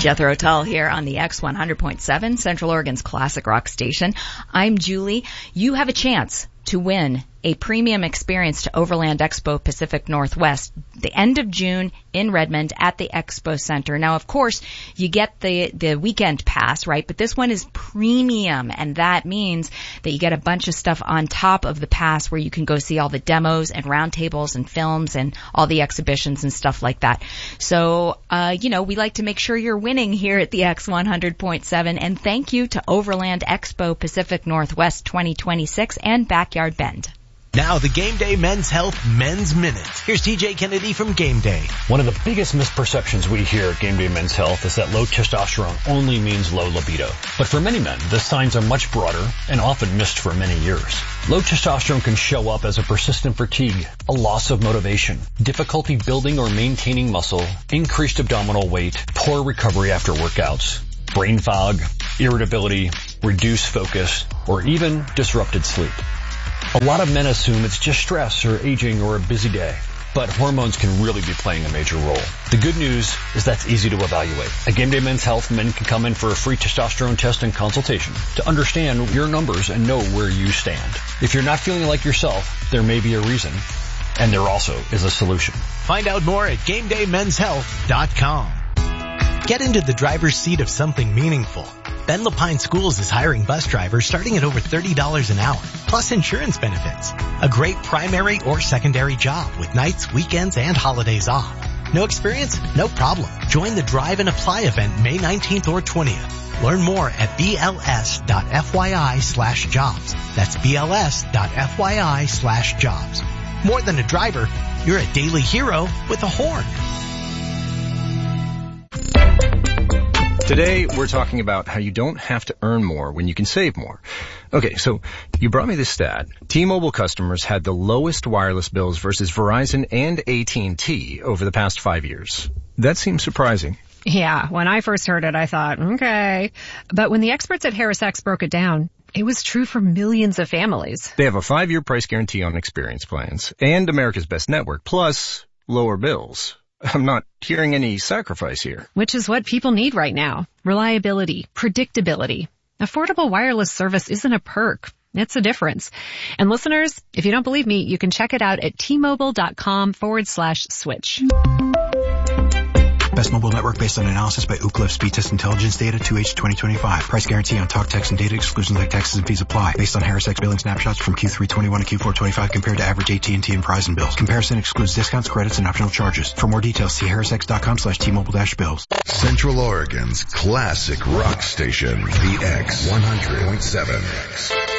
Jethro Tull here on the X100.7, Central Oregon's classic rock station. I'm Julie. You have a chance to win a premium experience to Overland Expo Pacific Northwest the end of June in Redmond at the Expo Center. Now, of course, you get the weekend pass, right? But this one is premium, and that means that you get a bunch of stuff on top of the pass where you can go see all the demos and roundtables and films and all the exhibitions and stuff like that. So, we like to make sure you're winning here at the X100.7, and thank you to Overland Expo Pacific Northwest 2026 and Backyard Bend. Now the Game Day Men's Health Men's Minute. Here's TJ Kennedy from Game Day. One of the biggest misperceptions we hear at Game Day Men's Health is that low testosterone only means low libido. But for many men, the signs are much broader and often missed for many years. Low testosterone can show up as a persistent fatigue, a loss of motivation, difficulty building or maintaining muscle, increased abdominal weight, poor recovery after workouts, brain fog, irritability, reduced focus, or even disrupted sleep. A lot of men assume it's just stress or aging or a busy day, but hormones can really be playing a major role. The good news is that's easy to evaluate. At Game Day Men's Health, men can come in for a free testosterone test and consultation to understand your numbers and know where you stand. If you're not feeling like yourself, there may be a reason, and there also is a solution. Find out more at GameDayMen'sHealth.com. Get into the driver's seat of something meaningful. Ben Lapine Schools is hiring bus drivers starting at over $30 an hour, plus insurance benefits. A great primary or secondary job with nights, weekends, and holidays off. No experience? No problem. Join the Drive and Apply event May 19th or 20th. Learn more at bls.fyi/jobs. That's bls.fyi/jobs. More than a driver, you're a daily hero with a horn. Today, we're talking about how you don't have to earn more when you can save more. Okay, so you brought me this stat. T-Mobile customers had the lowest wireless bills versus Verizon and AT&T over the past 5 years. That seems surprising. Yeah, when I first heard it, I thought, okay. But when the experts at HarrisX broke it down, it was true for millions of families. They have a 5-year price guarantee on experience plans and America's Best Network, plus lower bills. I'm not hearing any sacrifice here. Which is what people need right now. Reliability, predictability. Affordable wireless service isn't a perk. It's a difference. And listeners, if you don't believe me, you can check it out at tmobile.com/switch. Best mobile network based on analysis by Ookla Speed Test Intelligence Data 2H 2025. Price guarantee on talk, text, and data exclusions like taxes and fees apply. Based on HarrisX billing snapshots from Q3 21 to Q4 25 compared to average AT&T and Verizon bills. Comparison excludes discounts, credits, and optional charges. For more details, see harrisx.com/T-Mobile-bills. Central Oregon's classic rock station, the X100.7.